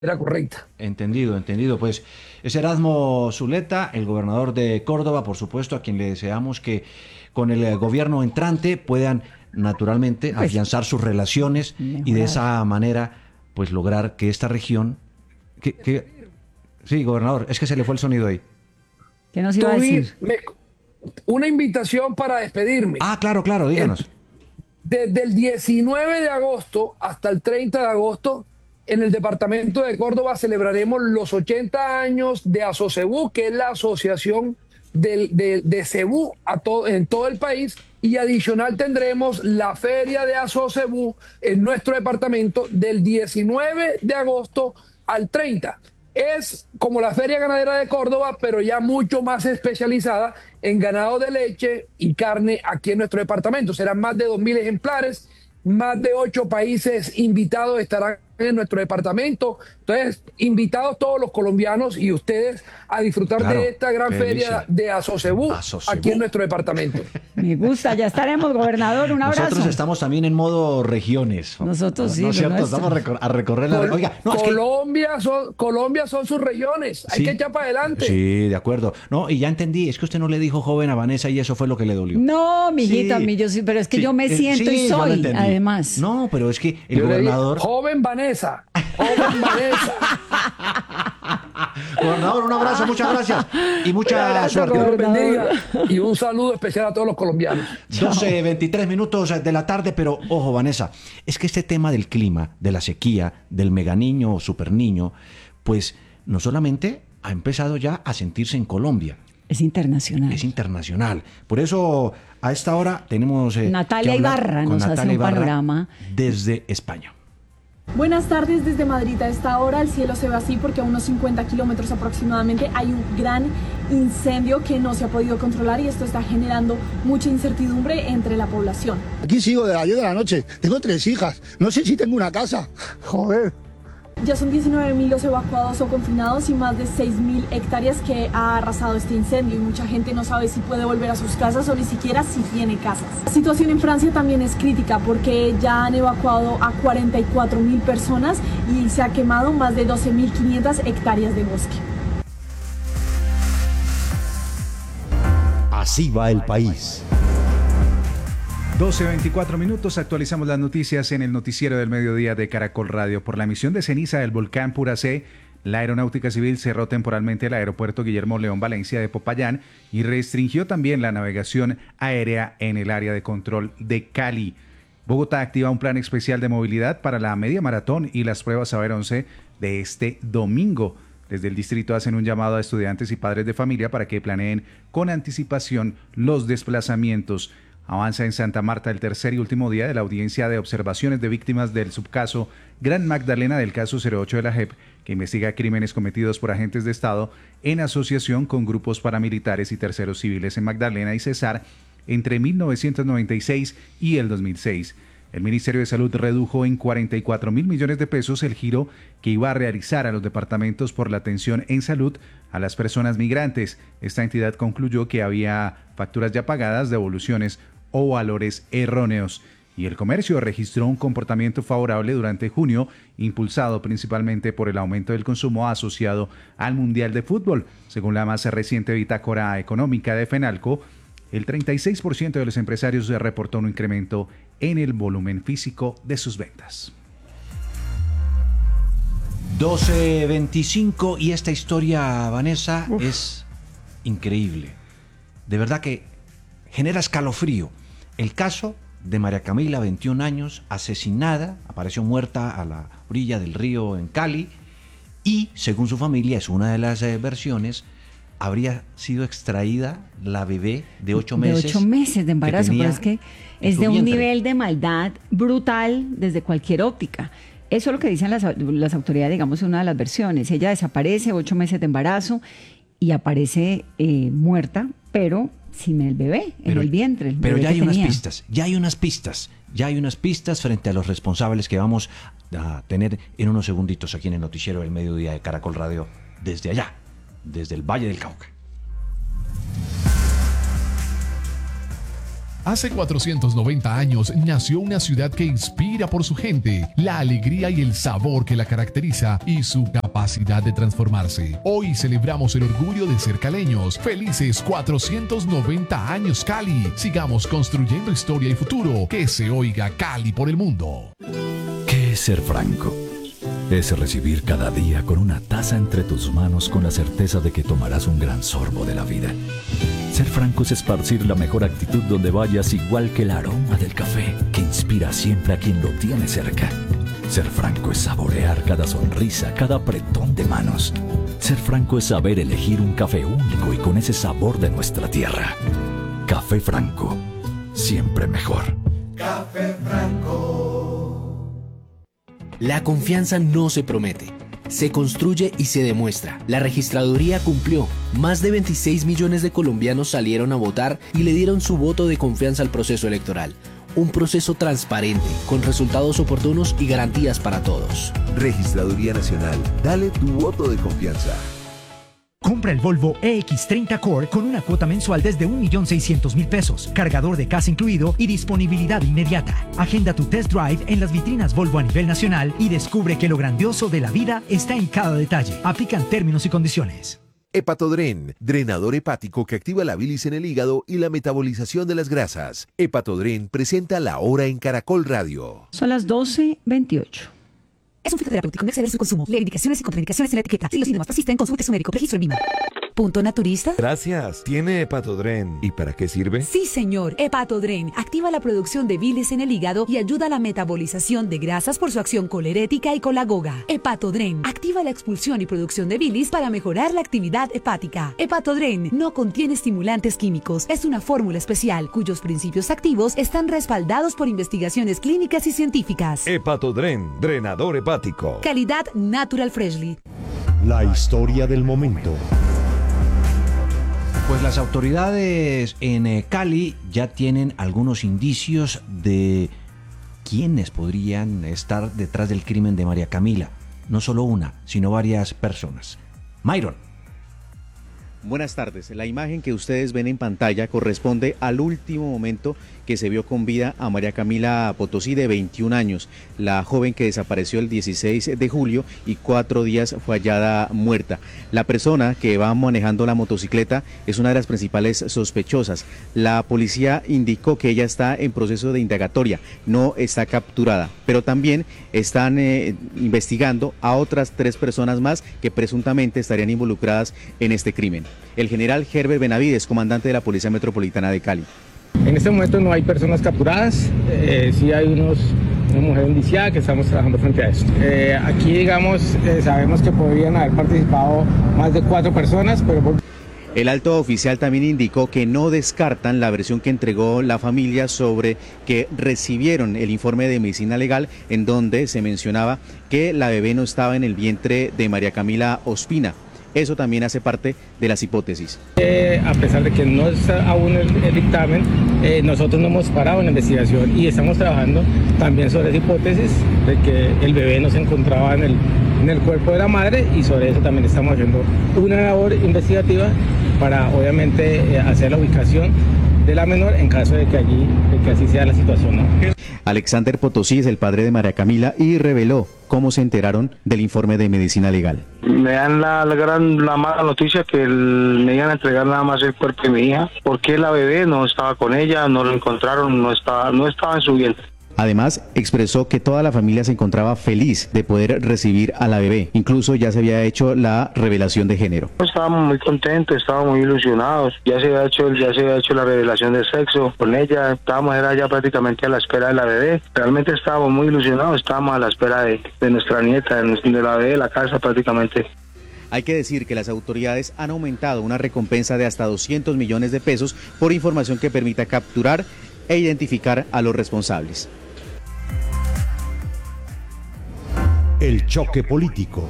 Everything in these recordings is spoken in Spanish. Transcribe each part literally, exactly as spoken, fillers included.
correcta. Entendido, entendido. Pues es Erasmo Zuleta, el gobernador de Córdoba, por supuesto, a quien le deseamos que con el eh, gobierno entrante puedan naturalmente Pues, afianzar sus relaciones y de mejorar. esa manera pues lograr que esta región... Que, que- sí, gobernador, es que se le fue el sonido ahí. ¿Qué nos iba a Tuve decir? me- una invitación para despedirme. Ah, claro, claro, El- díganos. desde el diecinueve de agosto hasta el treinta de agosto, en el departamento de Córdoba celebraremos los ochenta años de ASOCEBU, que es la asociación del- de, de cebú a to- en todo el país, y adicional tendremos la feria de ASOCEBU en nuestro departamento del diecinueve de agosto al treinta. Es como la Feria Ganadera de Córdoba, pero ya mucho más especializada en ganado de leche y carne aquí en nuestro departamento. Serán más de dos mil ejemplares, más de ocho países invitados estarán en nuestro departamento. Entonces, invitados todos los colombianos y ustedes a disfrutar Claro, de esta gran qué feria delicia. de ASOCEBU ASOCEBU. aquí en nuestro departamento. Me gusta, ya estaremos, gobernador. Un abrazo. Nosotros estamos también en modo regiones. Nosotros sí, ¿No es lo cierto? nuestro. Estamos a recor- a recorrer la... Col- Oiga, no, es que... Colombia, son, Colombia son sus regiones. Hay Sí. que echar para adelante. Sí, de acuerdo. No, y ya entendí, es que usted no le dijo joven a Vanessa y eso fue lo que le dolió. No, mijita, Sí. mi, yo sí, pero es que Sí, yo me eh, siento sí, y yo lo soy, entendí. además. No, pero es que el Yo le dije, gobernador... joven Vanessa, joven Vanessa. Gobernador, un abrazo, muchas gracias y mucha Gracias, suerte. Dios los Gobernador. bendiga. Y un saludo especial a todos los colombianos. doce, veintitrés minutos de la tarde, pero ojo, Vanessa, es que este tema del clima, de la sequía, del meganiño o superniño, pues no solamente ha empezado ya a sentirse en Colombia, Es internacional. es internacional. Por eso a esta hora tenemos eh, Natalia que hablar Ibarra con nos hace Natalia un Ibarra panorama. desde España. Buenas tardes desde Madrid. A esta hora el cielo se ve así porque a unos cincuenta kilómetros aproximadamente hay un gran incendio que no se ha podido controlar y esto está generando mucha incertidumbre entre la población. Aquí sigo de las diez de la noche. Tengo tres hijas. No sé si tengo una casa. Joder. Ya son diecinueve mil los evacuados o confinados y más de seis mil hectáreas que ha arrasado este incendio y mucha gente no sabe si puede volver a sus casas o ni siquiera si tiene casas. La situación en Francia también es crítica porque ya han evacuado a cuarenta y cuatro mil personas y se ha quemado más de doce mil quinientas hectáreas de bosque. Así va el país. doce veinticuatro minutos, actualizamos las noticias en el noticiero del mediodía de Caracol Radio. Por la emisión de ceniza del volcán Puracé, la Aeronáutica Civil cerró temporalmente el aeropuerto Guillermo León Valencia de Popayán y restringió también la navegación aérea en el área de control de Cali. Bogotá activa un plan especial de movilidad para la media maratón y las pruebas Saber once de este domingo. Desde el distrito hacen un llamado a estudiantes y padres de familia para que planeen con anticipación los desplazamientos. Avanza en Santa Marta el tercer y último día de la audiencia de observaciones de víctimas del subcaso Gran Magdalena del caso cero ocho de la J E P, que investiga crímenes cometidos por agentes de Estado en asociación con grupos paramilitares y terceros civiles en Magdalena y Cesar entre mil novecientos noventa y seis y el dos mil seis. El Ministerio de Salud redujo en cuarenta y cuatro mil millones de pesos el giro que iba a realizar a los departamentos por la atención en salud a las personas migrantes. Esta entidad concluyó que había facturas ya pagadas, devoluciones o valores erróneos. Y el comercio registró un comportamiento favorable durante junio, impulsado principalmente por el aumento del consumo asociado al Mundial de Fútbol. Según la más reciente bitácora económica de Fenalco, el treinta y seis por ciento de los empresarios reportó un incremento en el volumen físico de sus ventas. doce veinticinco y esta historia, Vanessa, Uf. es increíble. De verdad que genera escalofrío. El caso de María Camila, veintiún años, asesinada, apareció muerta a la orilla del río en Cali y, según su familia, es una de las eh, versiones, habría sido extraída la bebé de ocho meses. De ocho meses de embarazo, pero es que es de un vientre. nivel de maldad brutal desde cualquier óptica. Eso es lo que dicen las, las autoridades, digamos, una de las versiones. Ella desaparece, ocho meses de embarazo, y aparece eh, muerta, pero sin el bebé, pero, en el vientre. El pero bebé ya hay que unas tenía. pistas, ya hay unas pistas, ya hay unas pistas frente a los responsables que vamos a tener en unos segunditos aquí en el noticiero del mediodía de Caracol Radio, desde allá, desde el Valle del Cauca. Hace cuatrocientos noventa años nació una ciudad que inspira por su gente, la alegría y el sabor que la caracteriza y su capacidad de transformarse. Hoy celebramos el orgullo de ser caleños. Felices cuatrocientos noventa años Cali. Sigamos construyendo historia y futuro. Que se oiga Cali por el mundo. ¿Qué es ser franco? Es recibir cada día con una taza entre tus manos con la certeza de que tomarás un gran sorbo de la vida. Ser franco es esparcir la mejor actitud donde vayas, igual que el aroma del café que inspira siempre a quien lo tiene cerca. Ser franco es saborear cada sonrisa, cada apretón de manos. Ser franco es saber elegir un café único y con ese sabor de nuestra tierra. Café Franco, siempre mejor. Café Franco. La confianza no se promete, se construye y se demuestra. La registraduría cumplió. Más de veintiséis millones de colombianos salieron a votar y le dieron su voto de confianza al proceso electoral. Un proceso transparente, con resultados oportunos y garantías para todos. Registraduría Nacional, dale tu voto de confianza. Compra el Volvo E X treinta Core con una cuota mensual desde un millón seiscientos mil pesos, cargador de casa incluido y disponibilidad inmediata. Agenda tu test drive en las vitrinas Volvo a nivel nacional y descubre que lo grandioso de la vida está en cada detalle. Aplican términos y condiciones. Hepatodren, drenador hepático que activa la bilis en el hígado y la metabolización de las grasas. Hepatodren presenta La Hora en Caracol Radio. Son las doce veintiocho. Es un fitoterapéutico, no exceder su consumo. Lee indicaciones y contraindicaciones en la etiqueta. Si los síntomas persisten, consulte a su médico. Registro en Vima. ¿Punto naturista? Gracias. ¿Tiene Hepatodren? ¿Y para qué sirve? Sí, señor. Hepatodren activa la producción de bilis en el hígado y ayuda a la metabolización de grasas por su acción colerética y colagoga. Hepatodren activa la expulsión y producción de bilis para mejorar la actividad hepática. Hepatodren no contiene estimulantes químicos. Es una fórmula especial cuyos principios activos están respaldados por investigaciones clínicas y científicas. Hepatodren, drenador hepático. Calidad Natural Freshly. La historia del momento. Pues las autoridades en eh, Cali ya tienen algunos indicios de quiénes podrían estar detrás del crimen de María Camila. No solo una, sino varias personas. Myron. Buenas tardes. La imagen que ustedes ven en pantalla corresponde al último momento que se vio con vida a María Camila Potosí, de veintiún años, la joven que desapareció el dieciséis de julio y cuatro días fue hallada muerta. La persona que va manejando la motocicleta es una de las principales sospechosas. La policía indicó que ella está en proceso de indagatoria, no está capturada, pero también están eh, investigando a otras tres personas más que presuntamente estarían involucradas en este crimen. El general Herbert Benavides, comandante de la Policía Metropolitana de Cali. En este momento no hay personas capturadas, eh, sí hay unos, una mujer indiciada que estamos trabajando frente a esto. Eh, aquí, digamos, eh, sabemos que podrían haber participado más de cuatro personas, pero... Por... El alto oficial también indicó que no descartan la versión que entregó la familia sobre que recibieron el informe de medicina legal en donde se mencionaba que la bebé no estaba en el vientre de María Camila Ospina. Eso también hace parte de las hipótesis. Eh, a pesar de que no está aún el, el dictamen, eh, nosotros no hemos parado en la investigación y estamos trabajando también sobre esa hipótesis de que el bebé no se encontraba en el, en el cuerpo de la madre, y sobre eso también estamos haciendo una labor investigativa para obviamente eh, hacer la ubicación de la menor en caso de que allí, de que así sea la situación, ¿no? Alexander Potosí es el padre de María Camila y reveló cómo se enteraron del informe de medicina legal. Me dan la, la gran la mala noticia que el, me iban a entregar nada más el cuerpo de mi hija, porque la bebé no estaba con ella, no lo encontraron, no estaba, no estaba en su vientre. Además, expresó que toda la familia se encontraba feliz de poder recibir a la bebé. Incluso ya se había hecho la revelación de género. Estábamos muy contentos, estábamos muy ilusionados. Ya se había hecho, ya se había hecho la revelación de sexo con ella. Estábamos era ya prácticamente a la espera de la bebé. Realmente estábamos muy ilusionados, estábamos a la espera de, de nuestra nieta, de, de la bebé de la casa prácticamente. Hay que decir que las autoridades han aumentado una recompensa de hasta doscientos millones de pesos por información que permita capturar e identificar a los responsables. El choque político.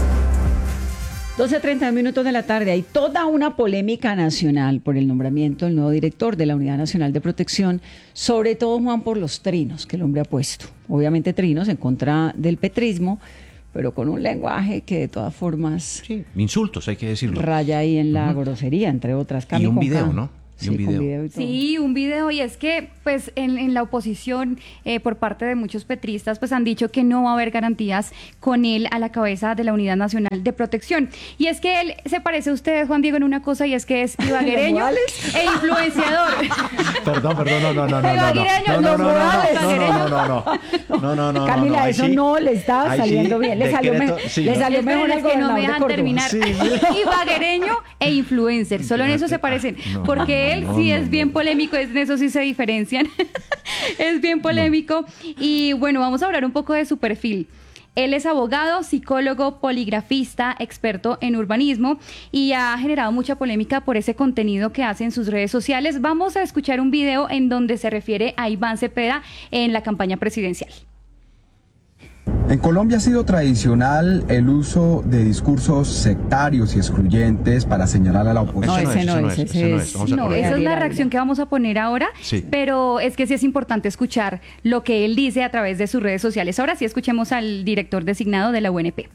doce treinta minutos de la tarde. Hay toda una polémica nacional por el nombramiento del nuevo director de la Unidad Nacional de Protección, sobre todo, Juan, por los trinos que el hombre ha puesto. Obviamente trinos en contra del petrismo, pero con un lenguaje que de todas formas... Sí, insultos, hay que decirlo. Raya ahí en la uh-huh. grosería, entre otras. Cami y un video, K. ¿no? Y un Sí, con video. video y todo. Sí, un video, y es que pues en, en la oposición eh, por parte de muchos petristas pues han dicho que no va a haber garantías con él a la cabeza de la Unidad Nacional de Protección. Y es que él se parece a usted, Juan Diego, en una cosa, y es que es ibaguereño e influenciador. Perdón, perdón, no, no, no, no, no, Ibaguereño, no, no, los no, no, modales. no, no, no, no, no, no, no, Camila, no, ahí eso sí. no le estaba Ahí sí, saliendo bien. Le salió, decreto, me- sí, le no. salió mejor al Es que no gobernador me de dejan Córdoba. terminar. Sí. Ibaguereño e influencer. Solo en eso se parecen. no, porque él no, sí no, es no. bien polémico, en eso sí se diferencian. Es bien polémico. Y bueno, vamos a hablar un poco de su perfil. Él es abogado, psicólogo, poligrafista, experto en urbanismo y ha generado mucha polémica por ese contenido que hace en sus redes sociales. Vamos a escuchar un video en donde se refiere a Iván Cepeda en la campaña presidencial. En Colombia ha sido tradicional el uso de discursos sectarios y excluyentes para señalar a la oposición. No, ese no es, ese es. Vamos a No, corregir. esa es la reacción que vamos a poner ahora, Sí. pero es que sí es importante escuchar lo que él dice a través de sus redes sociales. Ahora sí escuchemos al director designado de la U N P.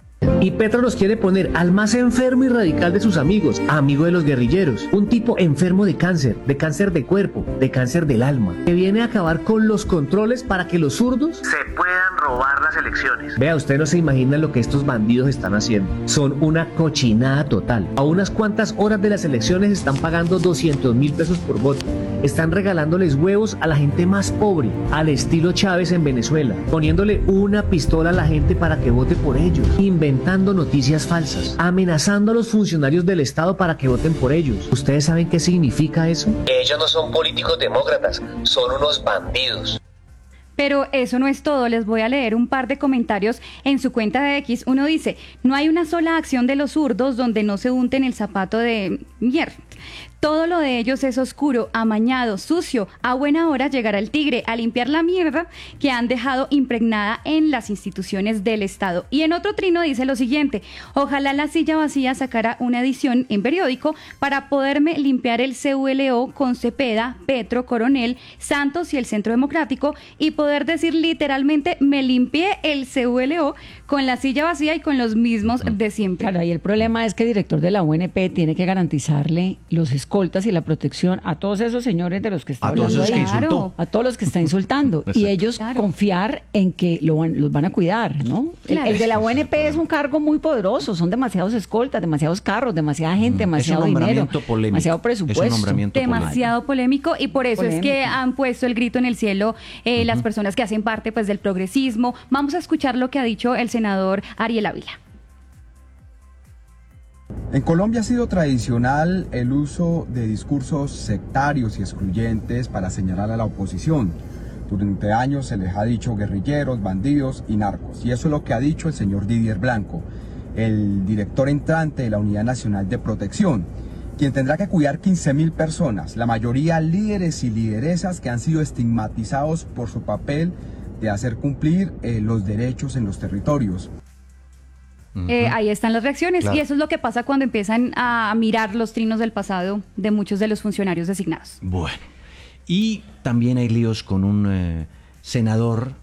Y Petro los quiere poner al más enfermo y radical de sus amigos, amigo de los guerrilleros, un tipo enfermo de cáncer, de cáncer de cuerpo, de cáncer del alma, que viene a acabar con los controles para que los zurdos se puedan robar las elecciones. Vea, usted no se imagina lo que estos bandidos están haciendo. Son una cochinada total. A unas cuantas horas de las elecciones están pagando doscientos mil pesos por voto. Están regalándoles huevos a la gente más pobre, al estilo Chávez en Venezuela, poniéndole una pistola a la gente para que vote por ellos, inventando noticias falsas, amenazando a los funcionarios del Estado para que voten por ellos. ¿Ustedes saben qué significa eso? Ellos no son políticos demócratas, son unos bandidos. Pero eso no es todo, les voy a leer un par de comentarios en su cuenta de X. Uno dice, no hay una sola acción de los zurdos donde no se unten el zapato de mierda. Todo lo de ellos es oscuro, amañado, sucio. A buena hora llegará el tigre a limpiar la mierda que han dejado impregnada en las instituciones del Estado. Y en otro trino dice lo siguiente, ojalá la silla vacía sacara una edición en periódico para poderme limpiar el C U L O con Cepeda, Petro, Coronel, Santos y el Centro Democrático y poder decir literalmente me limpié el C U L O con la silla vacía y con los mismos de siempre. Claro, y el problema es que el director de la U N P tiene que garantizarle los escoltas y la protección a todos esos señores de los que está A todos hablando esos que ahí. insultó. A todos los que está insultando. Y ellos confiar en que lo van- los van a cuidar, ¿no? El- Claro. El, de la U N P es un cargo muy poderoso, son demasiados escoltas, demasiados carros, demasiada gente, demasiado dinero, nombramiento polémico. demasiado Es un presupuesto. nombramiento Demasiado polémico y por eso es que Polémico. han puesto el grito en el cielo eh, las personas que hacen parte pues del progresismo. Vamos a escuchar lo que ha dicho el senador Ariel Ávila. En Colombia ha sido tradicional el uso de discursos sectarios y excluyentes para señalar a la oposición. Durante años se les ha dicho guerrilleros, bandidos y narcos. Y eso es lo que ha dicho el señor Didier Blanco, el director entrante de la Unidad Nacional de Protección, quien tendrá que cuidar quince mil personas, la mayoría líderes y lideresas que han sido estigmatizados por su papel de hacer cumplir eh, los derechos en los territorios. Eh, ahí están las reacciones Claro. y eso es lo que pasa cuando empiezan a mirar los trinos del pasado de muchos de los funcionarios designados. Bueno, y también hay líos con un eh, senador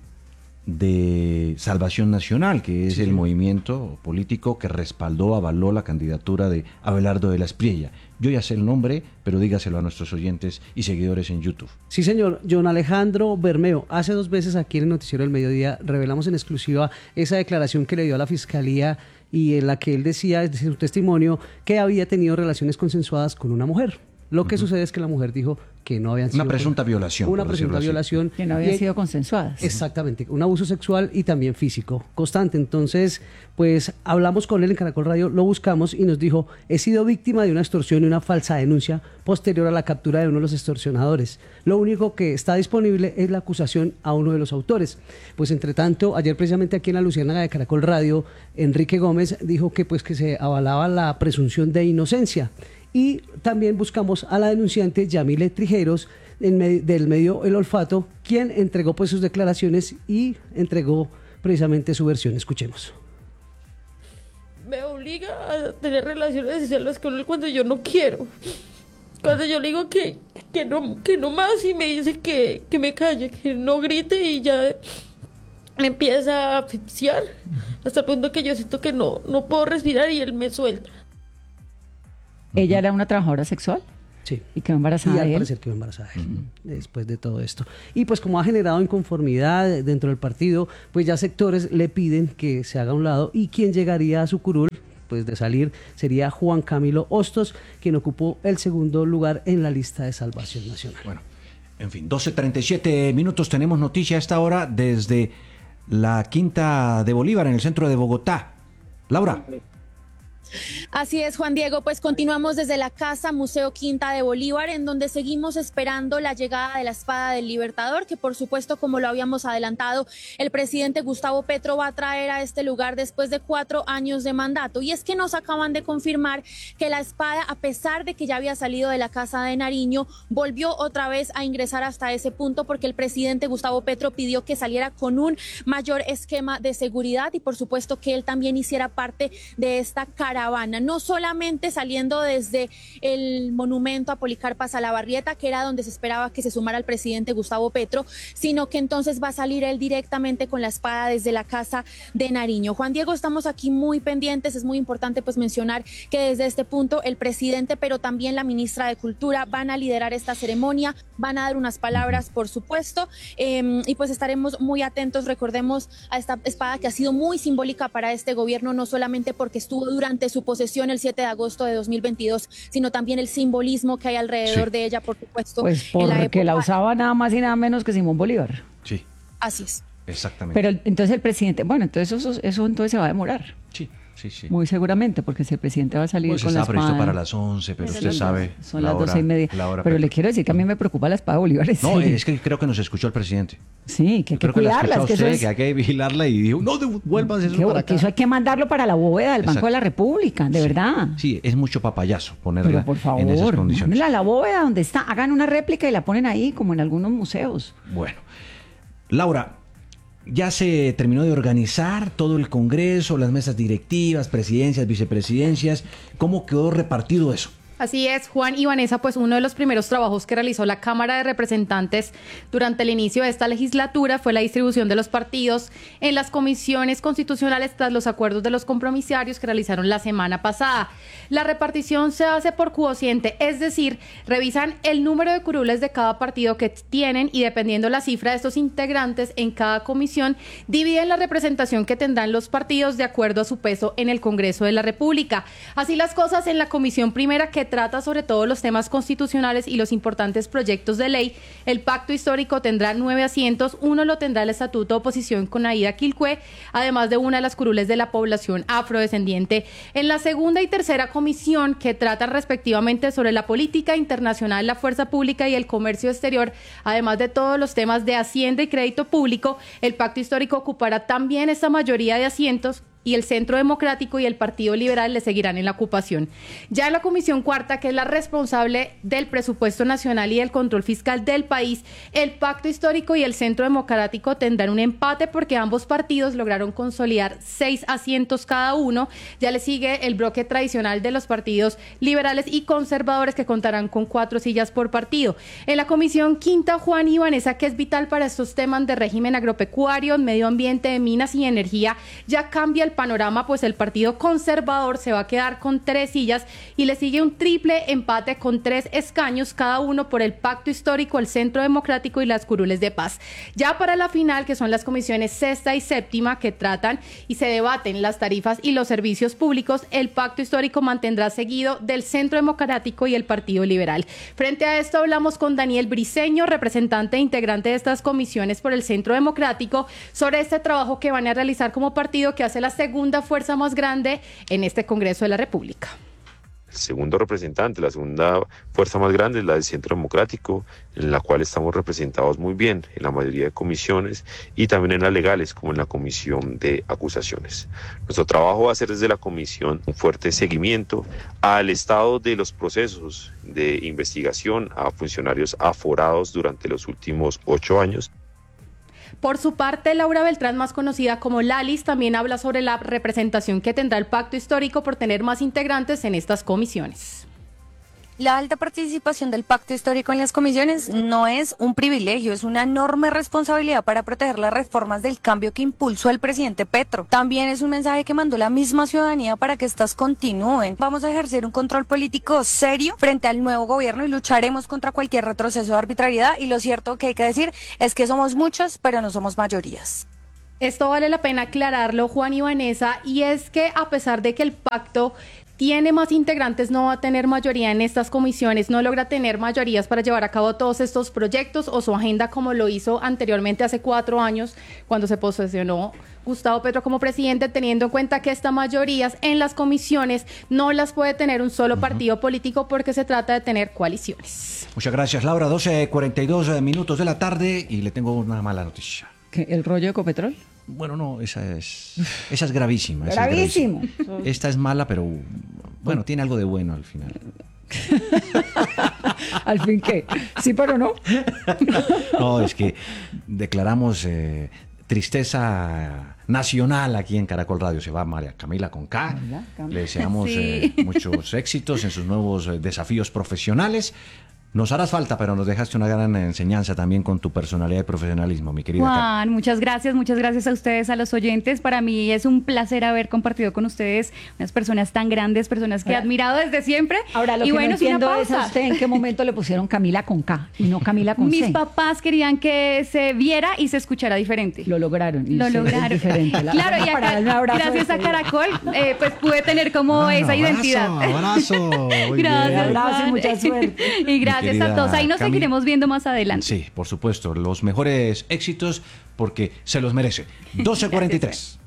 de Salvación Nacional, que es el movimiento político que respaldó, avaló la candidatura de Abelardo de la Espriella. Yo ya sé el nombre, pero dígaselo a nuestros oyentes y seguidores en YouTube. Sí, señor. John Alejandro Bermeo, hace dos veces aquí en el Noticiero del Mediodía revelamos en exclusiva esa declaración que le dio a la Fiscalía y en la que él decía desde su testimonio que había tenido relaciones consensuadas con una mujer. Lo que sucede es que la mujer dijo que no habían sido... Una presunta violación. Una por decirlo presunta así. violación. Que no habían Y- sido consensuadas. Exactamente, un abuso sexual y también físico constante. Entonces, pues hablamos con él en Caracol Radio, lo buscamos y nos dijo, he sido víctima de una extorsión y una falsa denuncia posterior a la captura de uno de los extorsionadores. Lo único que está disponible es la acusación a uno de los autores. Pues entre tanto, ayer precisamente aquí en la Luciérnaga de Caracol Radio, Enrique Gómez dijo que pues que se avalaba la presunción de inocencia. Y también buscamos a la denunciante Yamile Trijeros en me- del medio El Olfato, quien entregó pues sus declaraciones y entregó precisamente su versión. Escuchemos. Me obliga a tener relaciones sexuales con él cuando yo no quiero. Cuando yo le digo que, que, no, que no más y me dice que, que me calle, que no grite y ya me empieza a asfixiar hasta el punto que yo siento que no, no puedo respirar y él me suelta. ¿Ella era una trabajadora sexual? Sí. Y quedó embarazada Y al de él. parecer quedó embarazada de él, uh-huh. después de todo esto. Y pues como ha generado inconformidad dentro del partido, pues ya sectores le piden que se haga a un lado, y quien llegaría a su curul pues de salir sería Juan Camilo Hostos, quien ocupó el segundo lugar en la lista de Salvación Nacional. Bueno, en fin, doce treinta y siete minutos, tenemos noticia a esta hora desde la Quinta de Bolívar, en el centro de Bogotá. Laura. Así es, Juan Diego, pues continuamos desde la Casa Museo Quinta de Bolívar, en donde seguimos esperando la llegada de la Espada del Libertador, que por supuesto, como lo habíamos adelantado, el presidente Gustavo Petro va a traer a este lugar después de cuatro años de mandato. Y es que nos acaban de confirmar que la espada, a pesar de que ya había salido de la Casa de Nariño, volvió otra vez a ingresar hasta ese punto, porque el presidente Gustavo Petro pidió que saliera con un mayor esquema de seguridad y por supuesto que él también hiciera parte de esta caravana. No solamente saliendo desde el monumento a Policarpa Salabarrieta, que era donde se esperaba que se sumara el presidente Gustavo Petro, sino que entonces va a salir él directamente con la espada desde la Casa de Nariño. Juan Diego, estamos aquí muy pendientes, es muy importante pues mencionar que desde este punto el presidente, pero también la ministra de Cultura van a liderar esta ceremonia, van a dar unas palabras, por supuesto, eh, y pues estaremos muy atentos. Recordemos a esta espada que ha sido muy simbólica para este gobierno, no solamente porque estuvo durante su posesión el siete de agosto de dos mil veintidós, sino también el simbolismo que hay alrededor sí. de ella, por supuesto. Pues porque la, época... la usaba nada más y nada menos que Simón Bolívar. Sí. Así es. Exactamente. Pero entonces el presidente, bueno, entonces eso, eso entonces se va a demorar. Sí. Sí, sí. Muy seguramente, porque si el presidente va a salir pues con la espada... previsto para las once, pero usted las sabe... Son las doce y media. Pero pero... le quiero decir que a mí me preocupa la espada de Bolívar. No, es que creo que nos escuchó el presidente. Sí, que hay que creo cuidarla. Que, que, usted, es... que hay que vigilarla y dijo, no devuelvas eso que, para acá. Que eso hay que mandarlo para la bóveda del Exacto. Banco de la República, de sí, verdad. Sí, es mucho papayazo ponerla pero por favor, en esas condiciones. Mándenla a la bóveda donde está, hagan una réplica y la ponen ahí, como en algunos museos. Bueno, Laura, ya se terminó de organizar todo el Congreso, las mesas directivas, presidencias, vicepresidencias. ¿Cómo quedó repartido eso? Así es, Juan y Vanessa, pues uno de los primeros trabajos que realizó la Cámara de Representantes durante el inicio de esta legislatura fue la distribución de los partidos en las comisiones constitucionales tras los acuerdos de los compromisarios que realizaron la semana pasada. La repartición se hace por cociente, es decir, revisan el número de curules de cada partido que tienen y dependiendo la cifra de estos integrantes en cada comisión, dividen la representación que tendrán los partidos de acuerdo a su peso en el Congreso de la República. Así las cosas en la comisión primera, que trata sobre todo los temas constitucionales y los importantes proyectos de ley, el pacto histórico tendrá nueve asientos, uno lo tendrá el Estatuto de Oposición con Aida Quilcue, además de una de las curules de la población afrodescendiente. En la segunda y tercera comisión, que tratan respectivamente sobre la política internacional, la fuerza pública y el comercio exterior, además de todos los temas de Hacienda y crédito público, el pacto histórico ocupará también esta mayoría de asientos, y el Centro Democrático y el Partido Liberal le seguirán en la ocupación. Ya en la Comisión Cuarta, que es la responsable del presupuesto nacional y del control fiscal del país, el Pacto Histórico y el Centro Democrático tendrán un empate porque ambos partidos lograron consolidar seis asientos cada uno. Ya le sigue el bloque tradicional de los partidos liberales y conservadores, que contarán con cuatro sillas por partido. En la Comisión Quinta, Juan y Vanessa, que es vital para estos temas de régimen agropecuario, medio ambiente, de minas y energía, ya cambia el panorama, pues el Partido Conservador se va a quedar con tres sillas y le sigue un triple empate con tres escaños cada uno por el Pacto Histórico, el Centro Democrático y las curules de paz. Ya para la final, que son las comisiones sexta y séptima, que tratan y se debaten las tarifas y los servicios públicos, el Pacto Histórico mantendrá seguido del Centro Democrático y el Partido Liberal. Frente a esto hablamos con Daniel Briceño, representante e integrante de estas comisiones por el Centro Democrático, sobre este trabajo que van a realizar como partido, que hace la segunda fuerza más grande en este Congreso de la República. El segundo representante, la segunda fuerza más grande es la del Centro Democrático, en la cual estamos representados muy bien en la mayoría de comisiones y también en las legales, como en la comisión de acusaciones. Nuestro trabajo va a ser desde la comisión un fuerte seguimiento al estado de los procesos de investigación a funcionarios aforados durante los últimos ocho años. Por su parte, Laura Beltrán, más conocida como Lalis, también habla sobre la representación que tendrá el Pacto Histórico por tener más integrantes en estas comisiones. La alta participación del pacto histórico en las comisiones no es un privilegio, es una enorme responsabilidad para proteger las reformas del cambio que impulsó el presidente Petro. También es un mensaje que mandó la misma ciudadanía para que estas continúen. Vamos a ejercer un control político serio frente al nuevo gobierno y lucharemos contra cualquier retroceso de arbitrariedad, y lo cierto que hay que decir es que somos muchos, pero no somos mayorías. Esto vale la pena aclararlo, Juan y Vanessa, y es que a pesar de que el pacto tiene más integrantes, no va a tener mayoría en estas comisiones, no logra tener mayorías para llevar a cabo todos estos proyectos o su agenda como lo hizo anteriormente hace cuatro años cuando se posesionó Gustavo Petro como presidente, teniendo en cuenta que estas mayorías en las comisiones no las puede tener un solo partido político porque se trata de tener coaliciones. Muchas gracias, Laura. doce cuarenta y dos minutos de la tarde y le tengo una mala noticia. ¿Qué, el rollo de Ecopetrol? Bueno, no, esa es, esa es gravísima. Esa Gravísimo. Es gravísima. Esta es mala, pero bueno, tiene algo de bueno al final. ¿Al fin qué? Sí, pero no. No, es que declaramos eh, tristeza nacional aquí en Caracol Radio. Se va María Camila con K. Le deseamos sí. eh, muchos éxitos en sus nuevos eh, desafíos profesionales. Nos harás falta, pero nos dejaste una gran enseñanza también con tu personalidad y profesionalismo, mi querida Juan, Karen. muchas gracias, muchas gracias a ustedes, a los oyentes. Para mí es un placer haber compartido con ustedes unas personas tan grandes, personas que he admirado desde siempre. Ahora, lo y que bueno, no entiendo una es a usted en qué momento le pusieron Camila con K y no Camila con Mis C. papás querían que se viera y se escuchara diferente. Lo lograron. Y Lo sí, lograron. Es diferente. La, claro, y acá, gracias a Caracol, eh, pues pude tener como Ah, esa abrazo, identidad. Abrazo, muy Gracias, bien. Abrazo y Juan. mucha suerte. Y gracias Mi a todos. Ahí nos Cami. seguiremos viendo más adelante. Sí, por supuesto, los mejores éxitos porque se los merece. doce cuarenta y tres.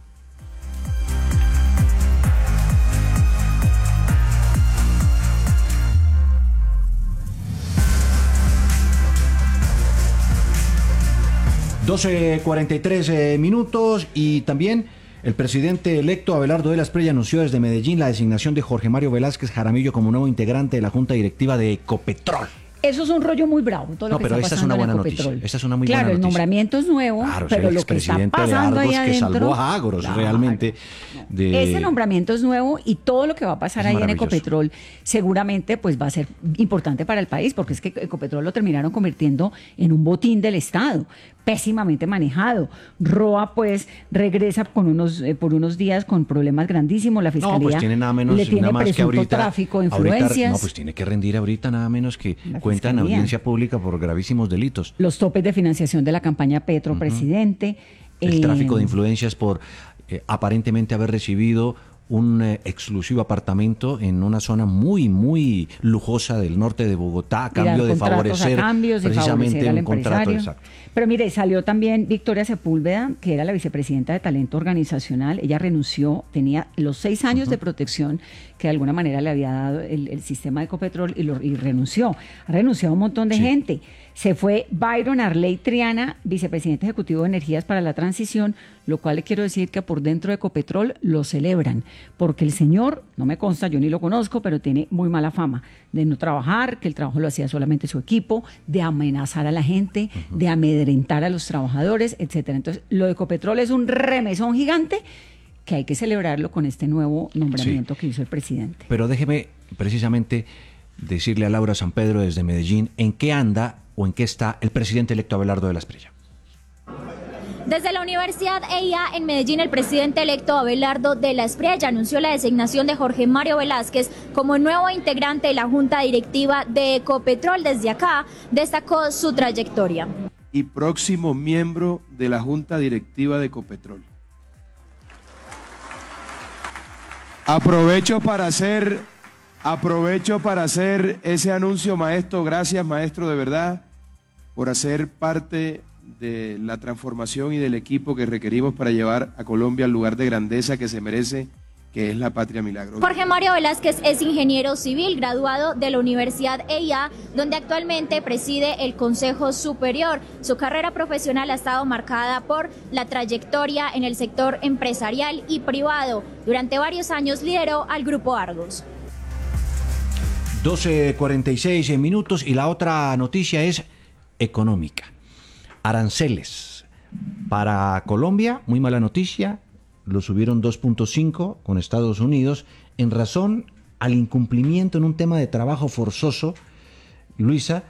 doce cuarenta y tres eh, minutos y también el presidente electo Abelardo de la Espriella anunció desde Medellín la designación de Jorge Mario Velázquez Jaramillo como nuevo integrante de la Junta Directiva de Ecopetrol. Eso es un rollo muy bravo, todo lo No, que pero está esta es pasando una en buena Ecopetrol. noticia. Esta es una muy claro, buena el noticia. nombramiento es nuevo, Claro, pero el lo que está expresidente de pasando ahí Argos que adentro... salvó a Agros Claro. realmente. De... Ese nombramiento es nuevo y todo lo que va a pasar Es ahí en maravilloso. Ecopetrol seguramente pues va a ser importante para el país, porque es que Ecopetrol lo terminaron convirtiendo en un botín del Estado, pésimamente manejado. Roa pues regresa con unos eh, por unos días con problemas grandísimos. La fiscalía No, pues tiene nada menos le tiene nada más que presunto ahorita, tráfico, ahorita- influencias. no, pues tiene que rendir ahorita nada menos que La cuenta en fiscalía. audiencia pública por gravísimos delitos. Los topes de financiación de la campaña Petro presidente. El eh, tráfico de influencias por eh, aparentemente haber recibido un eh, exclusivo apartamento en una zona muy, muy lujosa del norte de Bogotá a y dar cambio de contratos favorecer a cambios y precisamente favorecer al un contrato. empresario. Exacto. Pero mire, salió también Victoria Sepúlveda, que era la vicepresidenta de Talento Organizacional. Ella renunció, tenía los seis años de protección que de alguna manera le había dado el, el sistema de Ecopetrol y, lo, y renunció. Ha renunciado un montón de Sí. gente. Se fue Byron Arley Triana, vicepresidente ejecutivo de Energías para la Transición, lo cual le quiero decir que por dentro de Ecopetrol lo celebran, porque el señor, no me consta, yo ni lo conozco, pero tiene muy mala fama de no trabajar, que el trabajo lo hacía solamente su equipo, de amenazar a la gente, uh-huh. de amedrentar a los trabajadores, etcétera. Entonces, lo de Ecopetrol es un remesón gigante que hay que celebrarlo con este nuevo nombramiento sí. que hizo el presidente. Pero déjeme precisamente decirle a Laura San Pedro desde Medellín en qué anda o en qué está el presidente electo Abelardo de la Espriella. Desde la Universidad E I A en Medellín, el presidente electo Abelardo de la Espriella anunció la designación de Jorge Mario Velázquez como nuevo integrante de la Junta Directiva de Ecopetrol. Desde acá destacó su trayectoria. Y próximo miembro de la Junta Directiva de Ecopetrol. Aprovecho para hacer, aprovecho para hacer ese anuncio, maestro. Gracias, maestro, de verdad, por hacer parte de la transformación y del equipo que requerimos para llevar a Colombia al lugar de grandeza que se merece, que es la Patria Milagro. Jorge Mario Velázquez es ingeniero civil, graduado de la Universidad E I A, donde actualmente preside el Consejo Superior. Su carrera profesional ha estado marcada por la trayectoria en el sector empresarial y privado. Durante varios años lideró al Grupo Argos. doce cuarenta y seis minutos y la otra noticia es económica. Aranceles para Colombia, muy mala noticia, lo subieron dos punto cinco con Estados Unidos en razón al incumplimiento en un tema de trabajo forzoso, Luisa,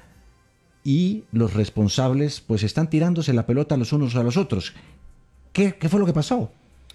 y los responsables pues están tirándose la pelota los unos a los otros. ¿Qué, qué fue lo que pasó?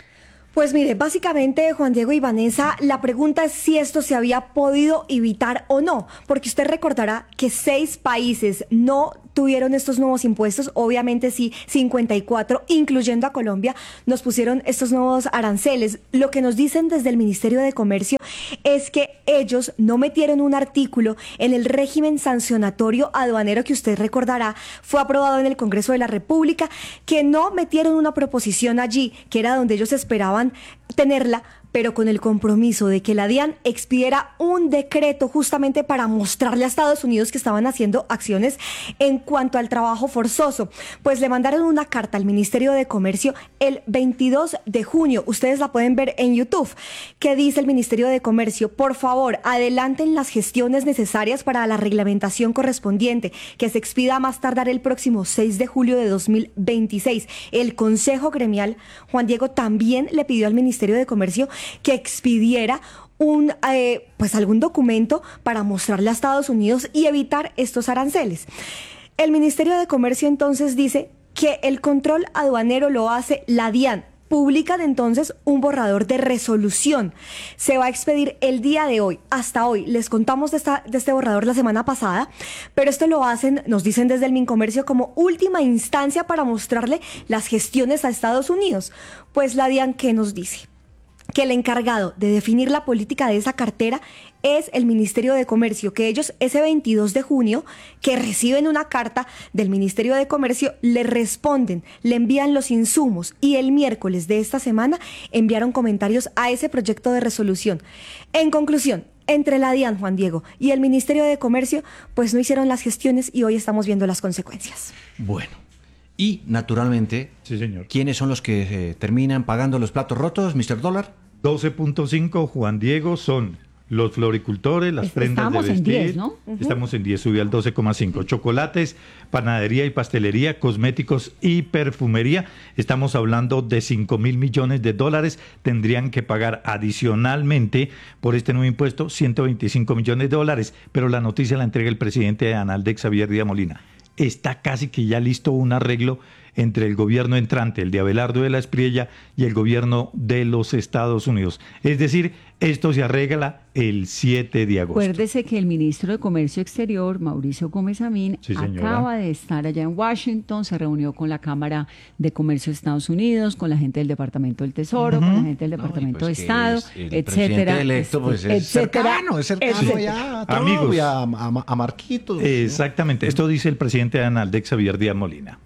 Pues mire, básicamente, Juan Diego y Vanessa, la pregunta es si esto se había podido evitar o no, porque usted recordará que seis países no tuvieron estos nuevos impuestos, obviamente sí, cincuenta y cuatro, incluyendo a Colombia, nos pusieron estos nuevos aranceles. Lo que nos dicen desde el Ministerio de Comercio es que ellos no metieron un artículo en el régimen sancionatorio aduanero que usted recordará, fue aprobado en el Congreso de la República, que no metieron una proposición allí, que era donde ellos esperaban tenerla, pero con el compromiso de que la DIAN expidiera un decreto justamente para mostrarle a Estados Unidos que estaban haciendo acciones en cuanto al trabajo forzoso. Pues le mandaron una carta al Ministerio de Comercio el veintidós de junio, ustedes la pueden ver en YouTube, que dice el Ministerio de Comercio: por favor, adelanten las gestiones necesarias para la reglamentación correspondiente, que se expida a más tardar el próximo seis de julio de dos mil veintiséis. El Consejo Gremial, Juan Diego, también le pidió al Ministerio de Comercio que expidiera un, eh, pues algún documento para mostrarle a Estados Unidos y evitar estos aranceles. El Ministerio de Comercio entonces dice que el control aduanero lo hace la DIAN. Publican entonces un borrador de resolución. Se va a expedir el día de hoy. Hasta hoy les contamos de, esta, de este borrador la semana pasada, pero esto lo hacen, nos dicen desde el Mincomercio, como última instancia para mostrarle las gestiones a Estados Unidos. Pues la DIAN, ¿qué nos dice? Que el encargado de definir la política de esa cartera es el Ministerio de Comercio, que ellos ese veintidós de junio, que reciben una carta del Ministerio de Comercio, le responden, le envían los insumos y el miércoles de esta semana enviaron comentarios a ese proyecto de resolución. En conclusión, entre la DIAN, Juan Diego, y el Ministerio de Comercio, pues no hicieron las gestiones y hoy estamos viendo las consecuencias. Bueno. Y, naturalmente, sí, señor. ¿Quiénes son los que eh, terminan pagando los platos rotos, mister Dólar? doce punto cinco, Juan Diego, son los floricultores, las prendas de vestir. En diez, ¿no? Uh-huh. Estamos en diez, subió al doce coma cinco. Chocolates, panadería y pastelería, cosméticos y perfumería. Estamos hablando de cinco mil millones de dólares. Tendrían que pagar adicionalmente por este nuevo impuesto ciento veinticinco millones de dólares. Pero la noticia la entrega el presidente de Analdex, Xavier Díaz Molina. Está casi que ya listo un arreglo entre el gobierno entrante, el de Abelardo de la Espriella, y el gobierno de los Estados Unidos. Es decir, esto se arregla el siete de agosto. Acuérdese que el ministro de Comercio Exterior, Mauricio Gómez Amín, sí, acaba de estar allá en Washington, se reunió con la Cámara de Comercio de Estados Unidos, con la gente del Departamento del Tesoro, uh-huh. con la gente del Departamento no, pues de Estado, el etcétera. Electo, pues es etcétera, cercano, es cercano etcétera. ya a todo, Amigos, y a, a, a Marquitos. Exactamente, esto dice el presidente de Analdex, Xavier Díaz Molina.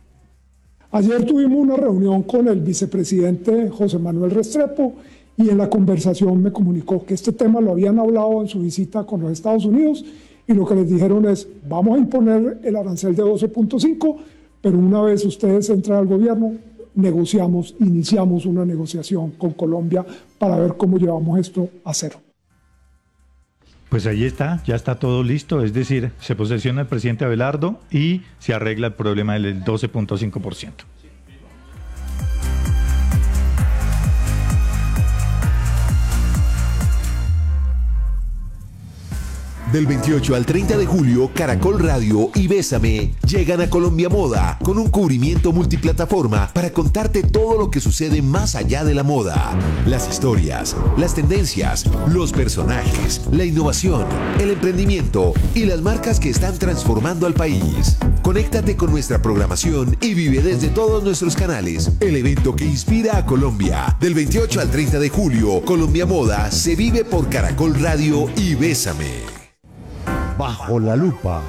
Ayer tuvimos una reunión con el vicepresidente José Manuel Restrepo y en la conversación me comunicó que este tema lo habían hablado en su visita con los Estados Unidos y lo que les dijeron es: vamos a imponer el arancel de doce punto cinco, pero una vez ustedes entran al gobierno, negociamos, iniciamos una negociación con Colombia para ver cómo llevamos esto a cero. Pues ahí está, ya está todo listo, es decir, se posesiona el presidente Abelardo y se arregla el problema del doce punto cinco por ciento. Del veintiocho al treinta de julio, Caracol Radio y Bésame llegan a Colombia Moda con un cubrimiento multiplataforma para contarte todo lo que sucede más allá de la moda. Las historias, las tendencias, los personajes, la innovación, el emprendimiento y las marcas que están transformando al país. Conéctate con nuestra programación y vive desde todos nuestros canales el evento que inspira a Colombia. Del veintiocho al treinta de julio, Colombia Moda se vive por Caracol Radio y Bésame. Bajo la lupa.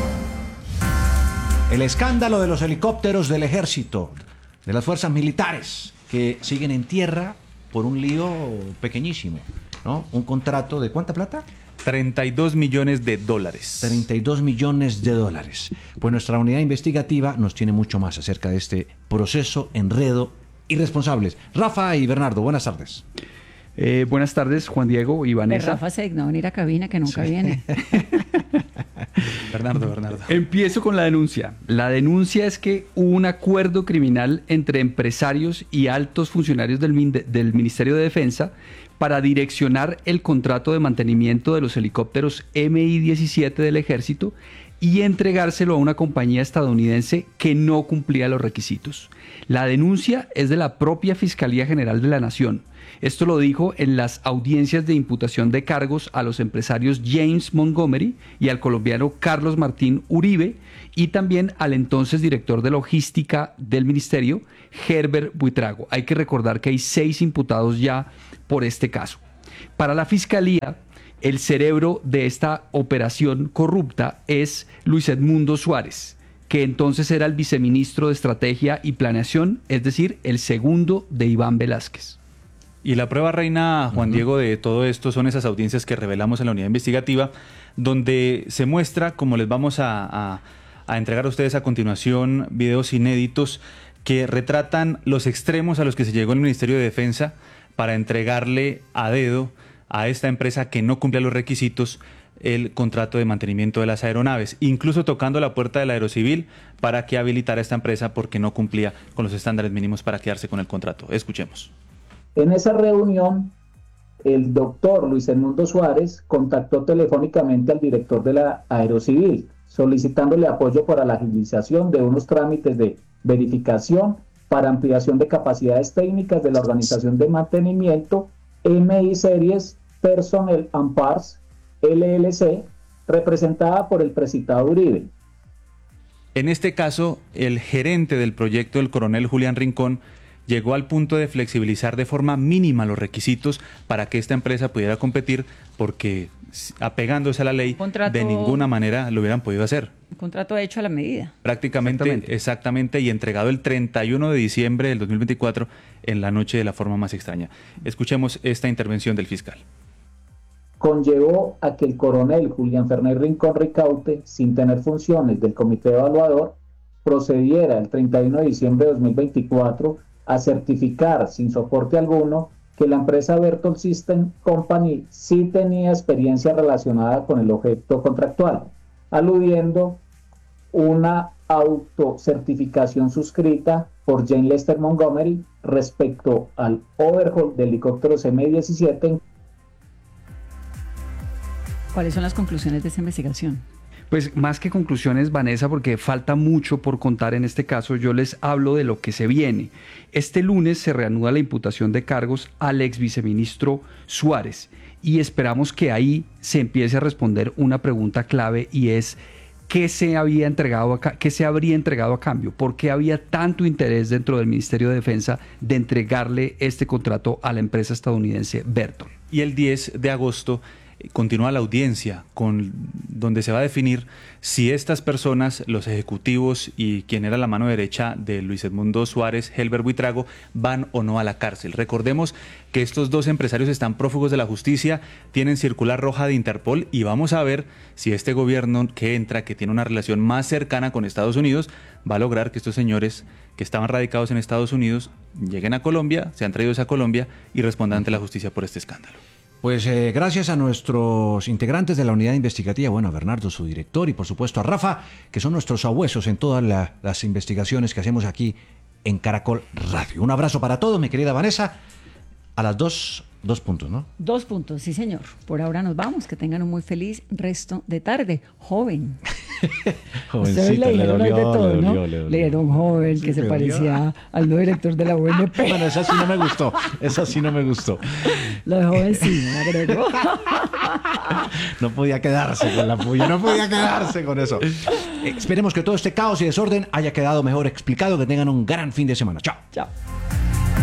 El escándalo de los helicópteros del ejército, de las fuerzas militares, que siguen en tierra por un lío pequeñísimo, ¿no? Un contrato de ¿cuánta plata? treinta y dos millones de dólares. treinta y dos millones de dólares. Pues nuestra unidad investigativa nos tiene mucho más acerca de este proceso, enredo y responsables. Rafa y Bernardo, buenas tardes. Eh, buenas tardes, Juan Diego y Vanessa. De Rafa se dignó venir a cabina, que nunca sí. viene. Bernardo, Bernardo. Empiezo con la denuncia. La denuncia es que hubo un acuerdo criminal entre empresarios y altos funcionarios del, del Ministerio de Defensa para direccionar el contrato de mantenimiento de los helicópteros M I diecisiete del ejército y entregárselo a una compañía estadounidense que no cumplía los requisitos. La denuncia es de la propia Fiscalía General de la Nación. Esto lo dijo en las audiencias de imputación de cargos a los empresarios James Montgomery y al colombiano Carlos Martín Uribe, y también al entonces director de logística del ministerio, Herbert Buitrago. Hay que recordar que hay seis imputados ya por este caso. Para la Fiscalía, el cerebro de esta operación corrupta es Luis Edmundo Suárez, que entonces era el viceministro de Estrategia y Planeación, es decir, el segundo de Iván Velázquez. Y la prueba reina, Juan uh-huh. Diego, de todo esto son esas audiencias que revelamos en la unidad investigativa, donde se muestra, como les vamos a, a, a entregar a ustedes a continuación, videos inéditos que retratan los extremos a los que se llegó el Ministerio de Defensa para entregarle a dedo a esta empresa que no cumplía los requisitos el contrato de mantenimiento de las aeronaves, incluso tocando la puerta del Aerocivil para que habilitara esta empresa porque no cumplía con los estándares mínimos para quedarse con el contrato. Escuchemos. En esa reunión, el doctor Luis Edmundo Suárez contactó telefónicamente al director de la Aerocivil, solicitándole apoyo para la agilización de unos trámites de verificación para ampliación de capacidades técnicas de la organización de mantenimiento M I Series Personnel and Parts L L C, representada por el precitado Uribe. En este caso, el gerente del proyecto, el coronel Julián Rincón, llegó al punto de flexibilizar de forma mínima los requisitos para que esta empresa pudiera competir, porque apegándose a la ley, contrato, de ninguna manera lo hubieran podido hacer. Un contrato hecho a la medida. Prácticamente, exactamente. exactamente, y entregado el treinta y uno de diciembre del dos mil veinticuatro en la noche de la forma más extraña. Escuchemos esta intervención del fiscal. Conllevó a que el coronel Julián Fernández Rincón Ricaute, sin tener funciones del comité evaluador, procediera el treinta y uno de diciembre de dos mil veinticuatro a certificar sin soporte alguno que la empresa Berthold System Company sí tenía experiencia relacionada con el objeto contractual, aludiendo una autocertificación suscrita por Jane Lester Montgomery respecto al overhaul de helicópteros M I diecisiete. ¿Cuáles son las conclusiones de esa investigación? Pues más que conclusiones, Vanessa, porque falta mucho por contar en este caso, yo les hablo de lo que se viene. Este lunes se reanuda la imputación de cargos al ex viceministro Suárez y esperamos que ahí se empiece a responder una pregunta clave, y es ¿qué se había entregado a, qué se habría entregado a cambio? ¿Por qué había tanto interés dentro del Ministerio de Defensa de entregarle este contrato a la empresa estadounidense Berthold? Y el diez de agosto continúa la audiencia con, donde se va a definir si estas personas, los ejecutivos y quien era la mano derecha de Luis Edmundo Suárez, Herbert Buitrago, van o no a la cárcel. Recordemos que estos dos empresarios están prófugos de la justicia, tienen circular roja de Interpol, y vamos a ver si este gobierno que entra, que tiene una relación más cercana con Estados Unidos, va a lograr que estos señores que estaban radicados en Estados Unidos lleguen a Colombia, sean traídos a Colombia y respondan ante la justicia por este escándalo. Pues eh, gracias a nuestros integrantes de la unidad investigativa, bueno, a Bernardo, su director, y por supuesto a Rafa, que son nuestros sabuesos en todas la, las investigaciones que hacemos aquí en Caracol Radio. Un abrazo para todos, mi querida Vanessa. A las dos, dos puntos, ¿no? Dos puntos, sí señor. Por ahora nos vamos, que tengan un muy feliz resto de tarde. Joven. Jovencito, le, le dolió, de todo, le dolió, ¿no? le dolió. Le dieron joven, Sí, que se le parecía dolió. al nuevo director de la U N P. Bueno, esa sí no me gustó, esa sí no me gustó. Lo de joven sí, me agregó. No podía quedarse con la puya, no podía quedarse con eso. Eh, esperemos que todo este caos y desorden haya quedado mejor explicado, que tengan un gran fin de semana. Chao. Chao.